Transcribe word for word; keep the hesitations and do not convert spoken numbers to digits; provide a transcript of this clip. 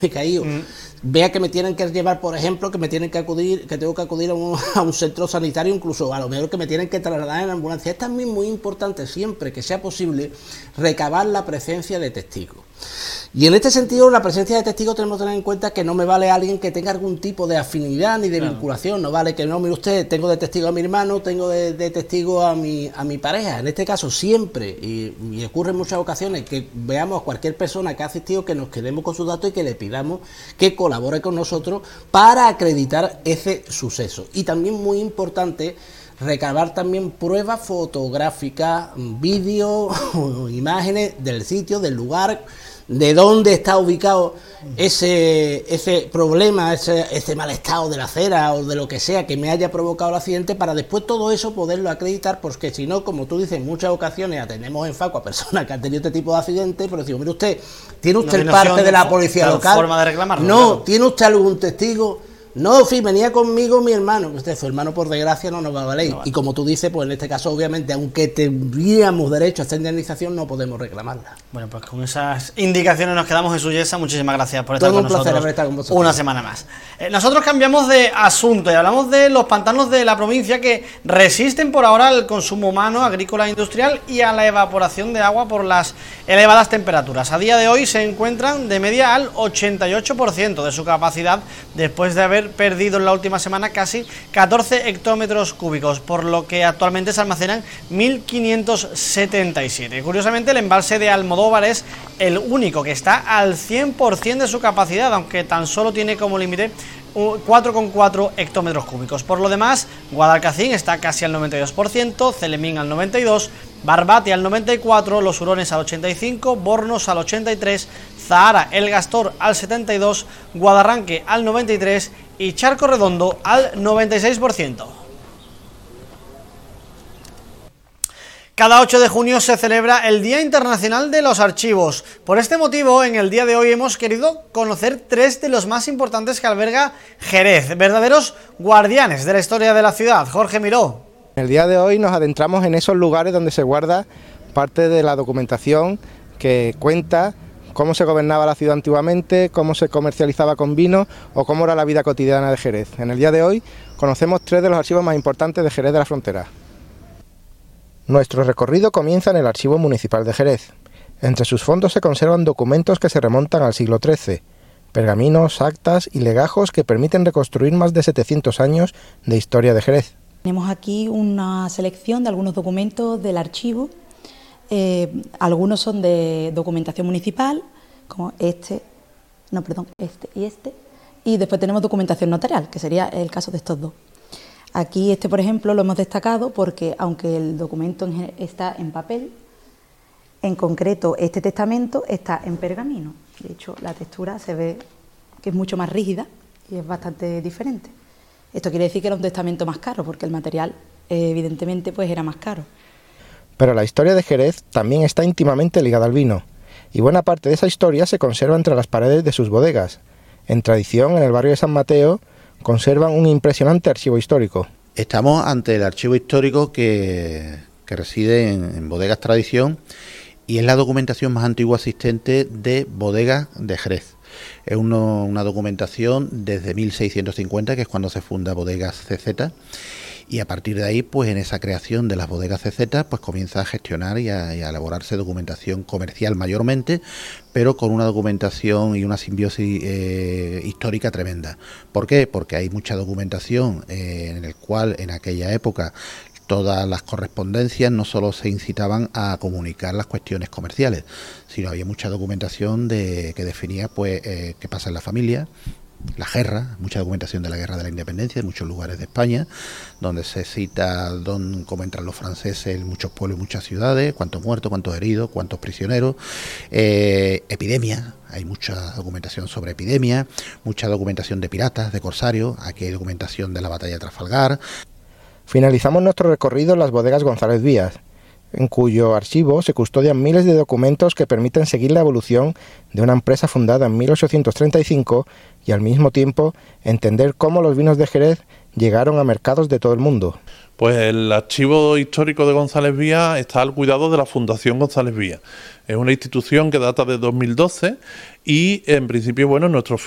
he caído, mm. vea que me tienen que llevar, por ejemplo, que me tienen que acudir, que tengo que acudir a un, a un centro sanitario, incluso a lo mejor que me tienen que trasladar en ambulancia. Es también muy importante siempre que sea posible recabar la presencia de testigos. Y en este sentido, la presencia de testigos tenemos que tener en cuenta que no me vale alguien que tenga algún tipo de afinidad ni de claro. vinculación, no vale que no, mire usted, tengo de testigo a mi hermano, tengo de, de testigo a mi, a mi pareja. En este caso siempre, y, y ocurre en muchas ocasiones, que veamos a cualquier persona que ha asistido, que nos quedemos con sus datos y que le pidamos que colabore con nosotros para acreditar ese suceso. Y también muy importante, recabar también pruebas fotográficas, vídeos, imágenes del sitio, del lugar, de dónde está ubicado ese ese problema, ese, ese mal estado de la acera o de lo que sea que me haya provocado el accidente, para después todo eso poderlo acreditar, porque si no, como tú dices, en muchas ocasiones atendemos en faco a personas que han tenido este tipo de accidentes, pero decimos, mire usted, ¿tiene usted no el parte de la policía local? Forma de reclamarlo, no, claro. ¿Tiene usted algún testigo? No, sí, venía conmigo mi hermano. Usted, su hermano, por desgracia, no nos va a valer. No vale. Y como tú dices, pues en este caso, obviamente, aunque tendríamos derecho a esta indemnización, no podemos reclamarla. Bueno, pues con esas indicaciones nos quedamos, Jesús Yesa. Muchísimas gracias por estar Todo con un placer nosotros haber estado con vosotros. una semana más. Eh, nosotros cambiamos de asunto y hablamos de los pantanos de la provincia que resisten por ahora al consumo humano, agrícola e industrial y a la evaporación de agua por las elevadas temperaturas. A día de hoy se encuentran de media al ochenta y ocho por ciento de su capacidad, después de haber perdido en la última semana casi catorce hectómetros cúbicos, por lo que actualmente se almacenan mil quinientos setenta y siete. Curiosamente, el embalse de Almodóvar es el único que está al cien por ciento de su capacidad, aunque tan solo tiene como límite cuatro coma cuatro hectómetros cúbicos. Por lo demás, Guadalcacín está casi al noventa y dos por ciento, Celemín al noventa y dos por ciento, Barbate al noventa y cuatro por ciento, Los Hurones al ochenta y cinco por ciento, Bornos al ochenta y tres por ciento, Zahara, El Gastor al setenta y dos por ciento, Guadarranque al noventa y tres por ciento y Charco Redondo al noventa y seis por ciento. Cada ocho de junio se celebra el Día Internacional de los Archivos. Por este motivo, en el día de hoy hemos querido conocer tres de los más importantes que alberga Jerez, verdaderos guardianes de la historia de la ciudad. Jorge Miró. En el día de hoy nos adentramos en esos lugares donde se guarda parte de la documentación que cuenta cómo se gobernaba la ciudad antiguamente, cómo se comercializaba con vino o cómo era la vida cotidiana de Jerez. En el día de hoy conocemos tres de los archivos más importantes de Jerez de la Frontera. Nuestro recorrido comienza en el Archivo Municipal de Jerez. Entre sus fondos se conservan documentos que se remontan al siglo trece, pergaminos, actas y legajos que permiten reconstruir más de setecientos años de historia de Jerez. Tenemos aquí una selección de algunos documentos del archivo. Eh, algunos son de documentación municipal, como este, no, perdón, este y este, y después tenemos documentación notarial, que sería el caso de estos dos. Aquí este, por ejemplo, lo hemos destacado porque, aunque el documento está en papel, en concreto este testamento está en pergamino. De hecho, la textura se ve que es mucho más rígida y es bastante diferente. Esto quiere decir que era un testamento más caro, porque el material, eh, evidentemente, pues era más caro. Pero la historia de Jerez también está íntimamente ligada al vino, y buena parte de esa historia se conserva entre las paredes de sus bodegas. En tradición, en el barrio de San Mateo, conservan un impresionante archivo histórico. Estamos ante el archivo histórico que, que reside en, en Bodegas Tradición, y es la documentación más antigua existente de bodegas de Jerez. Es uno, una documentación desde mil seiscientos cincuenta, que es cuando se funda Bodegas C Z, y a partir de ahí, pues en esa creación de las bodegas C Z, pues comienza a gestionar y a, y a elaborarse documentación comercial mayormente, pero con una documentación y una simbiosis eh, histórica tremenda. ¿Por qué? Porque hay mucha documentación eh, en el cual en aquella época todas las correspondencias no solo se incitaban a comunicar las cuestiones comerciales, sino había mucha documentación de que definía pues eh, qué pasa en la familia, la guerra, mucha documentación de la guerra de la independencia en muchos lugares de España, donde se cita don, cómo entran los franceses en muchos pueblos y muchas ciudades, cuántos muertos, cuántos heridos, cuántos prisioneros, eh, epidemia, hay mucha documentación sobre epidemia, mucha documentación de piratas, de corsarios, aquí hay documentación de la batalla de Trafalgar. Finalizamos nuestro recorrido en las bodegas González Vías, en cuyo archivo se custodian miles de documentos que permiten seguir la evolución de una empresa fundada en mil ochocientos treinta y cinco y al mismo tiempo entender cómo los vinos de Jerez llegaron a mercados de todo el mundo. Pues el archivo histórico de González Vía está al cuidado de la Fundación González Vía. Es una institución que data de dos mil doce y en principio, bueno, nuestro